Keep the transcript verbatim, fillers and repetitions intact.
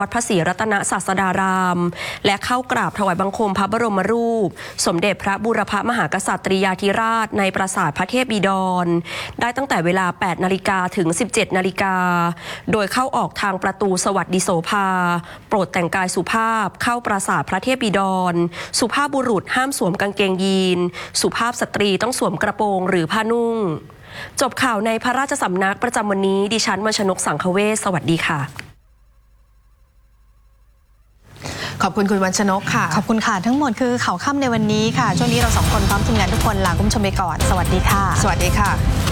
วัดพระศรีรัตนศาสดารามและเข้ากราบถวายบังคมพระบรมรูปสมเด็จพระบูรพมหากษัตริยาธิราชในปราสาทพระเทพบิดรได้ตั้งแต่เวลา แปดนาฬิกา ถึง สิบเจ็ดนาฬิกา โดยเข้าออกทางประตูสวัสดิโสภาโปรดแต่งกายสุภาพเข้าปราสาทพระเทพบิดรสุภาพบุรุษห้ามสวมกางเกงยีนสุภาพสตรีต้องสวมกระโปรงหรือผ้านุ่งจบข่าวในพระราชสำนักประจำวันนี้ดิฉันวชนกสังคเวชสวัสดีค่ะขอบคุณคุณวันชนกค่ะขอบคุณค่ะทั้งหมดคือข่าวค่ำในวันนี้ค่ะช่วงนี้เราสองคนพร้อมทีมงานทุกคนลาคุณผู้ชมไปก่อนสวัสดีค่ะสวัสดีค่ะ